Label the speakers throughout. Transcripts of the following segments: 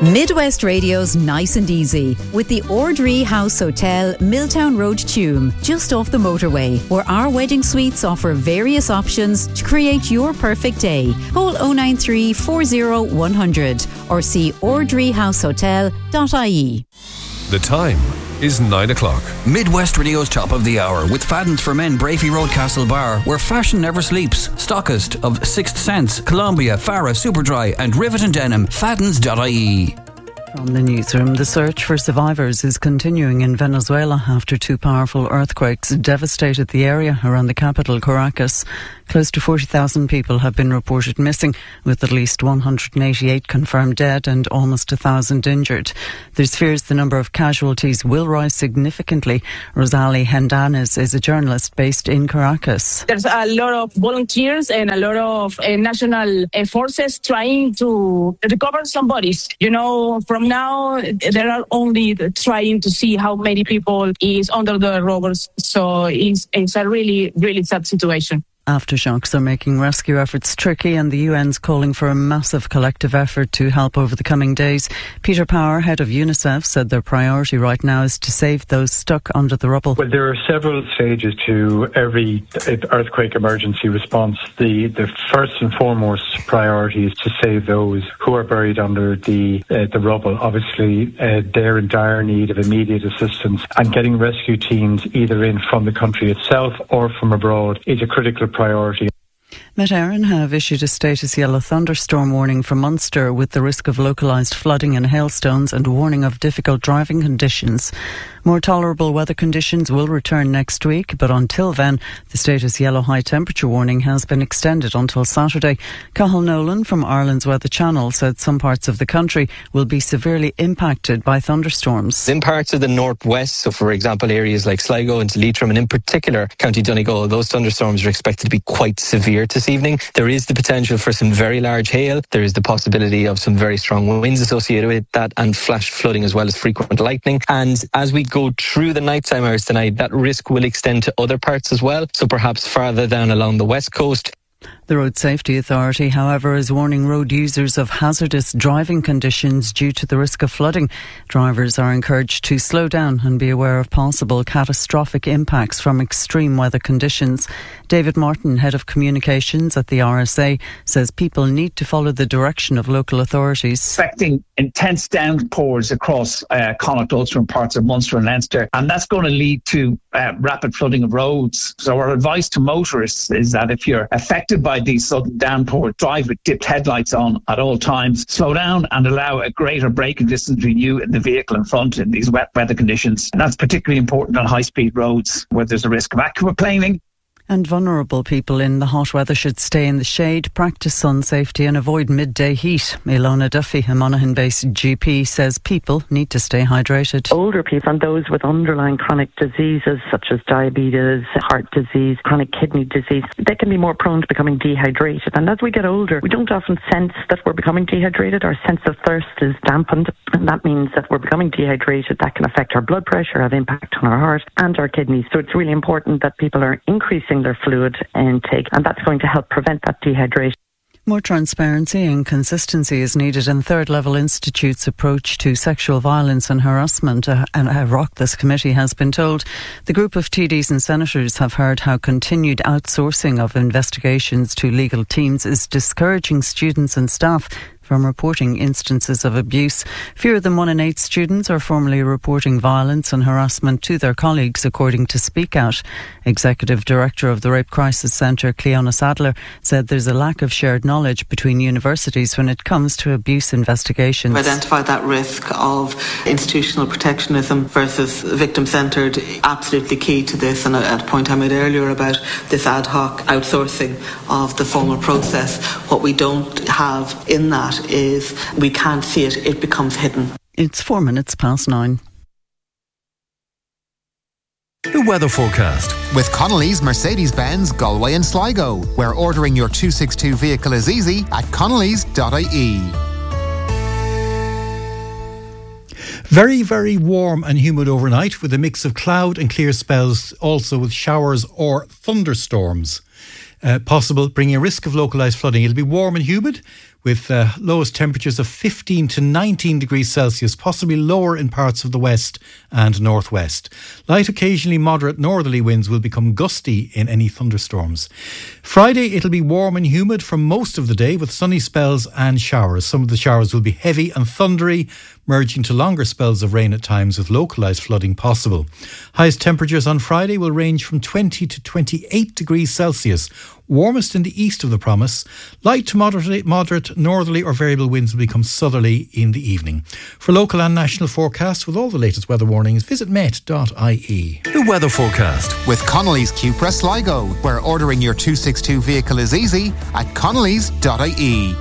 Speaker 1: Midwest Radio's Nice and Easy with the Ordree House Hotel, Milltown Road, Tuam, just off the motorway, where our wedding suites offer various options to create your perfect day. Call 093 40 100 or see ordreehousehotel.ie.
Speaker 2: The time is 9 o'clock.
Speaker 3: Midwest Radio's Top of the Hour with Fadden's for Men, Brafey Road, Castle Bar, where fashion never sleeps. Stockist of Sixth Sense, Columbia, Farah, Superdry and Rivet and Denim. Faddens.ie.
Speaker 4: From the newsroom, the search for survivors is continuing in Venezuela after two powerful earthquakes devastated the area around the capital, Caracas. Close to 40,000 people have been reported missing, with at least 188 confirmed dead and almost 1,000 injured. There's fears the number of casualties will rise significantly. Rosali Hendanes is a journalist based in Caracas.
Speaker 5: There's a lot of volunteers and a lot of national forces trying to recover some bodies. From now, they are only trying to see how many people is under the rubbles. So it's a really, really sad situation.
Speaker 4: Aftershocks are making rescue efforts tricky, and the UN's calling for a massive collective effort to help over the coming days. Peter Power, head of UNICEF, said their priority right now is to save those stuck under the rubble.
Speaker 6: Well, there are several stages to every earthquake emergency response. The first and foremost priority is to save those who are buried under the rubble. Obviously, they're in dire need of immediate assistance, and getting rescue teams either in from the country itself or from abroad is a critical priority.
Speaker 4: Met Éireann have issued a status yellow thunderstorm warning for Munster, with the risk of localised flooding and hailstones and warning of difficult driving conditions. More tolerable weather conditions will return next week, but until then, the status yellow high temperature warning has been extended until Saturday. Cathal Nolan from Ireland's Weather Channel said some parts of the country will be severely impacted by thunderstorms.
Speaker 7: In parts of the northwest, so for example areas like Sligo and Leitrim, and in particular County Donegal, those thunderstorms are expected to be quite severe this evening. There is the potential for some very large hail. There is the possibility of some very strong winds associated with that, and flash flooding as well as frequent lightning. And as we go through the nighttime hours tonight, that risk will extend to other parts as well, so perhaps farther down along the west coast.
Speaker 4: The Road Safety Authority, however, is warning road users of hazardous driving conditions due to the risk of flooding. Drivers are encouraged to slow down and be aware of possible catastrophic impacts from extreme weather conditions. David Martin, head of communications at the RSA, says people need to follow the direction of local authorities.
Speaker 8: Expecting intense downpours across Connacht, Ulster and parts of Munster and Leinster, and that's going to lead to rapid flooding of roads. So our advice to motorists is that if you're affected by these sudden downpours, drive with dipped headlights on at all times, slow down and allow a greater braking distance between you and the vehicle in front in these wet weather conditions. And that's particularly important on high-speed roads where there's a risk of aquaplaning.
Speaker 4: And vulnerable people in the hot weather should stay in the shade, practice sun safety and avoid midday heat. Ilona Duffy, a Monaghan-based GP, says people need to stay hydrated.
Speaker 9: Older people and those with underlying chronic diseases such as diabetes, heart disease, chronic kidney disease, they can be more prone to becoming dehydrated. And as we get older, we don't often sense that we're becoming dehydrated. Our sense of thirst is dampened, and that means that we're becoming dehydrated. That can affect our blood pressure, have impact on our heart and our kidneys. So it's really important that people are increasing their fluid intake, and that's going to help prevent that dehydration.
Speaker 4: More transparency and consistency is needed in Third Level Institute's approach to sexual violence and harassment. A Oireachtas committee has been told. The group of TDs and senators have heard how continued outsourcing of investigations to legal teams is discouraging students and staff from reporting instances of abuse. Fewer than 1 in 8 students are formally reporting violence and harassment to their colleagues, according to Speak Out. Executive Director of the Rape Crisis Centre, Cleona Sadler, said there's a lack of shared knowledge between universities when it comes to abuse investigations.
Speaker 10: We've identified that risk of institutional protectionism versus victim-centred, absolutely key to this, and a point I made earlier about this ad hoc outsourcing of the formal process. What we don't have in that is we can't see it, it becomes hidden.
Speaker 4: It's 4 minutes past 9.
Speaker 2: The weather forecast
Speaker 11: with Connolly's Mercedes-Benz Galway and Sligo, where ordering your 262 vehicle is easy at connellys.ie.
Speaker 12: Very, very warm and humid overnight, with a mix of cloud and clear spells, also with showers or thunderstorms possible, bringing a risk of localised flooding. It'll be warm and humid with lowest temperatures of 15 to 19 degrees Celsius, possibly lower in parts of the west and northwest. Light, occasionally moderate northerly winds will become gusty in any thunderstorms. Friday, it'll be warm and humid for most of the day with sunny spells and showers. Some of the showers will be heavy and thundery, merging to longer spells of rain at times with localised flooding possible. Highest temperatures on Friday will range from 20 to 28 degrees Celsius, warmest in the east of the province. Light to moderate northerly or variable winds will become southerly in the evening. For local and national forecasts with all the latest weather warnings, visit met.ie.
Speaker 2: The weather forecast
Speaker 11: with Connolly's Cupra Sligo, where ordering your 262 vehicle is easy at connolly's.ie.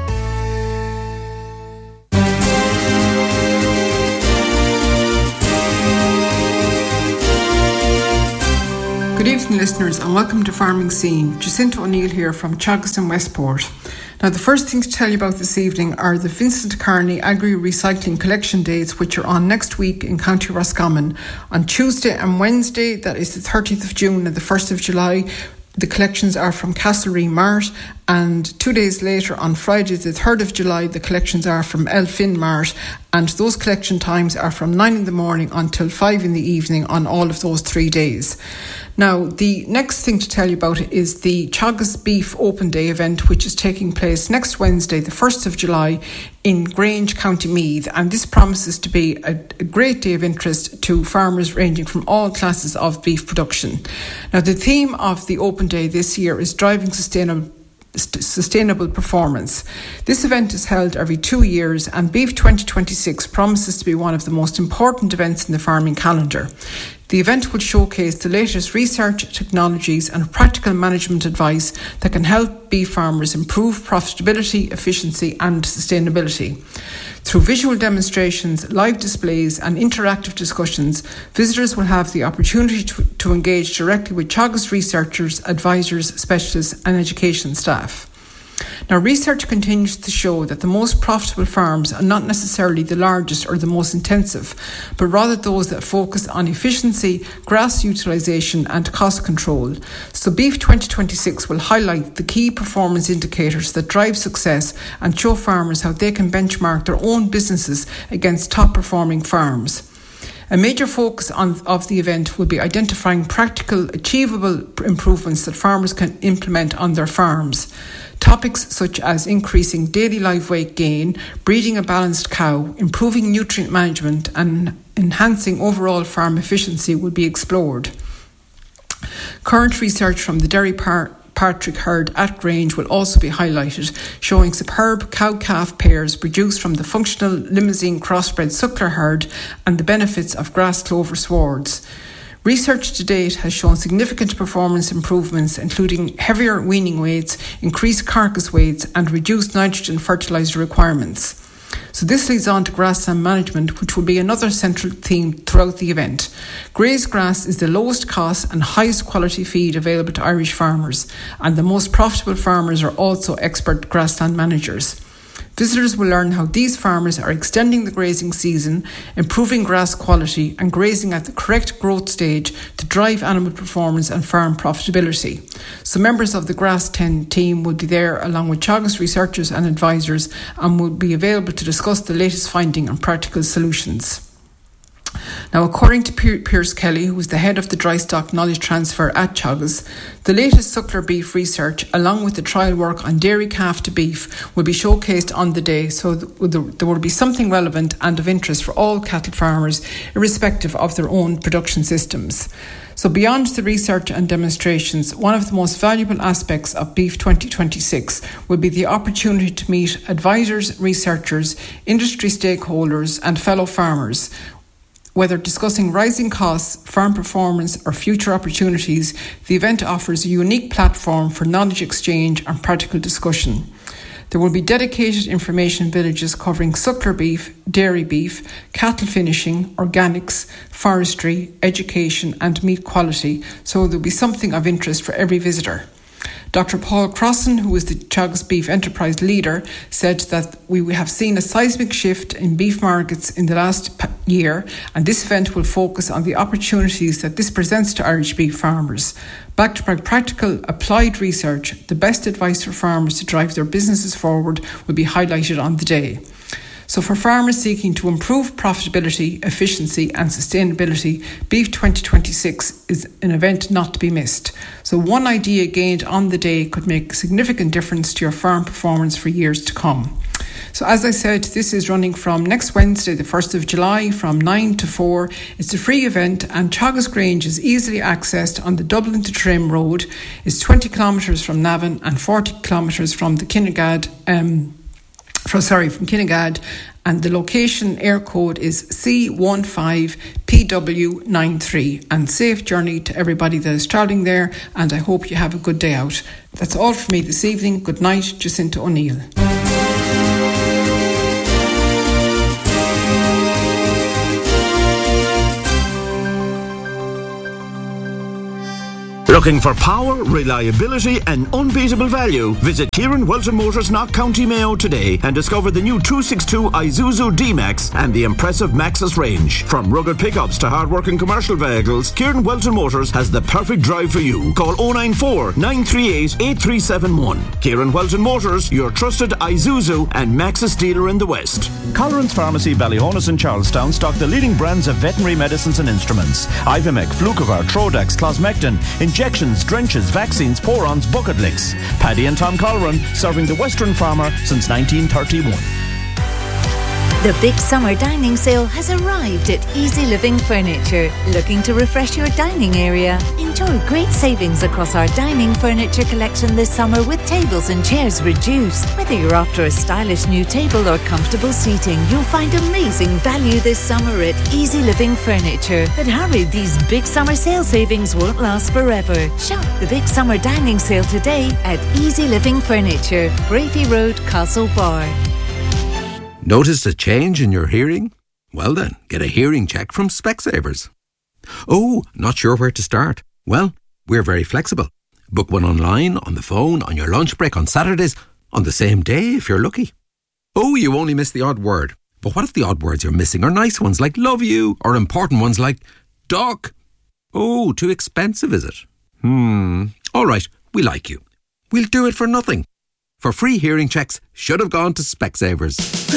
Speaker 13: Good evening, listeners, and welcome to Farming Scene. Jacinta O'Neill here from Teagasc and Westport. Now, the first thing to tell you about this evening are the Vincent Carney Agri Recycling Collection Days, which are on next week in County Roscommon. On Tuesday and Wednesday, that is the 30th of June and the 1st of July, the collections are from Castlereagh Mart, and 2 days later, on Friday the 3rd of July, the collections are from Elphin Mart, and those collection times are from 9 in the morning until 5 in the evening on all of those 3 days. Now, the next thing to tell you about is the Teagasc Beef Open Day event, which is taking place next Wednesday, the 1st of July, in Grange, County Meath, and this promises to be a great day of interest to farmers ranging from all classes of beef production. Now, the theme of the Open Day this year is driving sustainable performance. This event is held every 2 years, and Beef 2026 promises to be one of the most important events in the farming calendar. The event will showcase the latest research, technologies and practical management advice that can help beef farmers improve profitability, efficiency and sustainability. Through visual demonstrations, live displays and interactive discussions, visitors will have the opportunity to engage directly with Teagasc researchers, advisors, specialists and education staff. Now, research continues to show that the most profitable farms are not necessarily the largest or the most intensive, but rather those that focus on efficiency, grass utilisation and cost control. So Beef 2026 will highlight the key performance indicators that drive success and show farmers how they can benchmark their own businesses against top performing farms. A major focus of the event will be identifying practical, achievable improvements that farmers can implement on their farms. Topics such as increasing daily live weight gain, breeding a balanced cow, improving nutrient management and enhancing overall farm efficiency will be explored. Current research from the Derry Patrick herd at Grange will also be highlighted, showing superb cow-calf pairs produced from the functional Limousin crossbred suckler herd and the benefits of grass clover swards. Research to date has shown significant performance improvements, including heavier weaning weights, increased carcass weights and reduced nitrogen fertiliser requirements. So this leads on to grassland management, which will be another central theme throughout the event. Grazed grass is the lowest cost and highest quality feed available to Irish farmers, and the most profitable farmers are also expert grassland managers. Visitors will learn how these farmers are extending the grazing season, improving grass quality and grazing at the correct growth stage to drive animal performance and farm profitability. So members of the Grass 10 team will be there along with Teagasc researchers and advisors and will be available to discuss the latest finding and practical solutions. Now, according to Pierce Kelly, who is the head of the dry stock knowledge transfer at Teagasc, the latest suckler beef research, along with the trial work on dairy calf to beef, will be showcased on the day, so there will be something relevant and of interest for all cattle farmers, irrespective of their own production systems. So beyond the research and demonstrations, one of the most valuable aspects of Beef 2026 will be the opportunity to meet advisors, researchers, industry stakeholders and fellow farmers. Whether discussing rising costs, farm performance or future opportunities, the event offers a unique platform for knowledge exchange and practical discussion. There will be dedicated information villages covering suckler beef, dairy beef, cattle finishing, organics, forestry, education and meat quality, so there will be something of interest for every visitor. Dr. Paul Crossan, who is the Teagasc Beef Enterprise leader, said that we have seen a seismic shift in beef markets in the last year, and this event will focus on the opportunities that this presents to Irish beef farmers. Backed by practical, applied research, the best advice for farmers to drive their businesses forward will be highlighted on the day. So for farmers seeking to improve profitability, efficiency and sustainability, Beef 2026 is an event not to be missed. So one idea gained on the day could make a significant difference to your farm performance for years to come. So as I said, this is running from next Wednesday, the 1st of July, from 9 to 4. It's a free event, and Teagasc Grange is easily accessed on the Dublin to Trim road. It's 20 kilometres from Navan and 40 kilometres from the Kinnegad, from Kinnegad, and the location air code is C15PW93. And safe journey to everybody that is travelling there, and I hope you have a good day out. That's all for me this evening. Good night, Jacinta O'Neill.
Speaker 14: Looking for power, reliability and unbeatable value? Visit Kieran Welton Motors, Knock County Mayo today and discover the new 262 Isuzu D-Max and the impressive Maxus range. From rugged pickups to hard-working commercial vehicles, Kieran Welton Motors has the perfect drive for you. Call 094 938 8371. Kieran Welton Motors, your trusted Isuzu and Maxus dealer in the West.
Speaker 15: Colleran's Pharmacy, Ballyhonus and Charlestown stock the leading brands of veterinary medicines and instruments. Ivomec, Flucovar, Trodax, Closmectin, injections, drenches, vaccines, porons, bucket licks. Paddy and Tom Colleran, serving the Western farmer since 1931.
Speaker 16: The big summer dining sale has arrived at Easy Living Furniture. Looking to refresh your dining area? Enjoy great savings across our dining furniture collection this summer with tables and chairs reduced. Whether you're after a stylish new table or comfortable seating, you'll find amazing value this summer at Easy Living Furniture. But hurry, these big summer sale savings won't last forever. Shop the big summer dining sale today at Easy Living Furniture, Brafey Road, Castlebar.
Speaker 17: Noticed a change in your hearing? Well then, get a hearing check from Specsavers. Oh, not sure where to start? Well, we're very flexible. Book one online, on the phone, on your lunch break, on Saturdays, on the same day if you're lucky. Oh, you only missed the odd word. But what if the odd words you're missing are nice ones like love you, or important ones like duck? Oh, too expensive is it? All right, we like you. We'll do it for nothing. For free hearing checks, should have gone to Specsavers.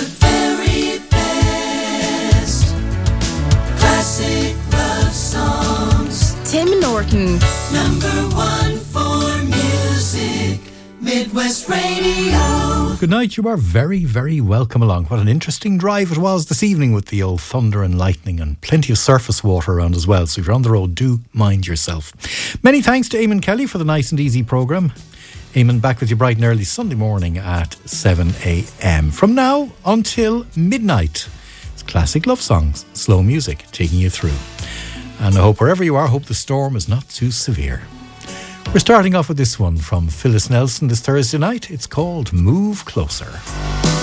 Speaker 18: Classic love songs. Tim Norton. #1 for music. Midwest Radio.
Speaker 12: Good night. You are very, very welcome along. What an interesting drive it was this evening with the old thunder and lightning and plenty of surface water around as well. So if you're on the road, do mind yourself. Many thanks to Eamon Kelly for the nice and easy programme. Eamon back with you bright and early Sunday morning at 7 a.m. From now until midnight. Classic love songs, slow music taking you through. And I hope wherever you are, hope the storm is not too severe. We're starting off with this one from Phyllis Nelson this Thursday night. It's called Move Closer.